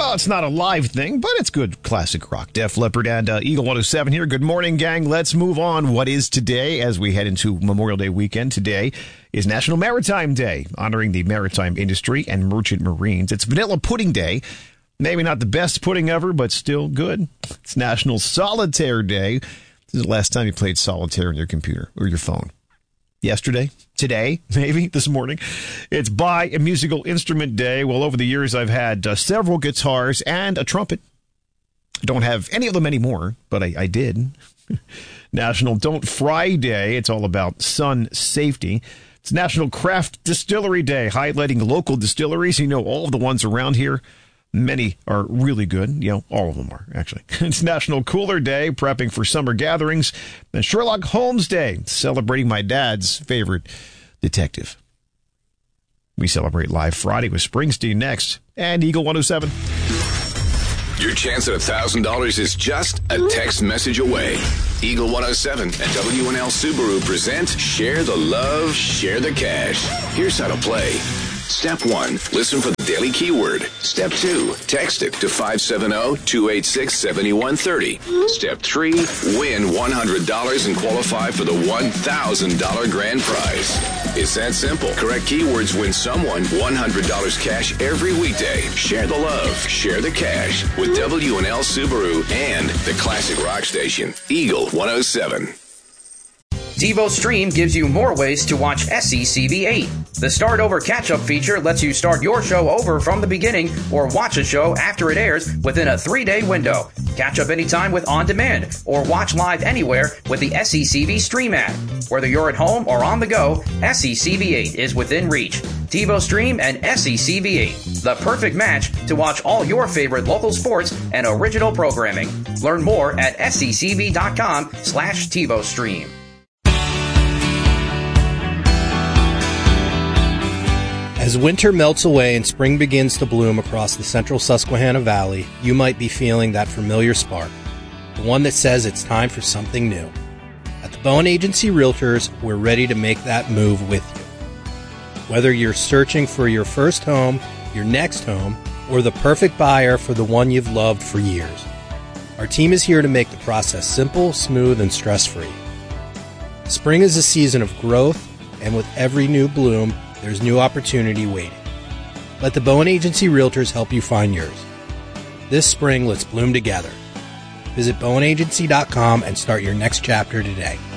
Well, it's not a live thing, but it's good classic rock. Def Leppard and Eagle 107 here. Good morning, gang. Let's move on. What is today as we head into Memorial Day weekend? Today is National Maritime Day, honoring the maritime industry and merchant marines. It's Vanilla Pudding Day. Maybe not the best pudding ever, but still good. It's National Solitaire Day. This is the last time you played solitaire on your computer or your phone. Yesterday, today, maybe this morning. It's Buy a Musical Instrument Day. Well, over the years, I've had several guitars and a trumpet. I don't have any of them anymore, but I did. National Don't Fry Day. It's all about sun safety. It's National Craft Distillery Day, highlighting local distilleries. You know, all of the ones around here. Many are really good. You know, all of them are, actually. It's National Cooler Day, prepping for summer gatherings. And Sherlock Holmes Day, celebrating my dad's favorite detective. We celebrate Live Friday with Springsteen next. And Eagle 107. Your chance at $1,000 is just a text message away. Eagle 107 and WNL Subaru present Share the Love, Share the Cash. Here's how to play. Step 1, listen for the daily keyword. Step 2, text it to 570-286-7130. Step 3, win $100 and qualify for the $1,000 grand prize. It's that simple. Correct keywords win someone $100 cash every weekday. Share the love, share the cash with WNL Subaru and the classic rock station, Eagle 107. TiVo Stream gives you more ways to watch SCCV8. The Start Over Catch-Up feature lets you start your show over from the beginning or watch a show after it airs within a 3-day window. Catch up anytime with On Demand or watch live anywhere with the SCCV Stream app. Whether you're at home or on the go, SCCV8 is within reach. TiVo Stream and SCCV8, the perfect match to watch all your favorite local sports and original programming. Learn more at sccv.com/TiVo Stream. As winter melts away and spring begins to bloom across the central Susquehanna Valley, you might be feeling that familiar spark, the one that says it's time for something new. At the Bowen Agency Realtors, we're ready to make that move with you. Whether you're searching for your first home, your next home, or the perfect buyer for the one you've loved for years, our team is here to make the process simple, smooth, and stress-free. Spring is a season of growth, and with every new bloom, there's new opportunity waiting. Let the Bowen Agency Realtors help you find yours. This spring, let's bloom together. Visit bowenagency.com and start your next chapter today.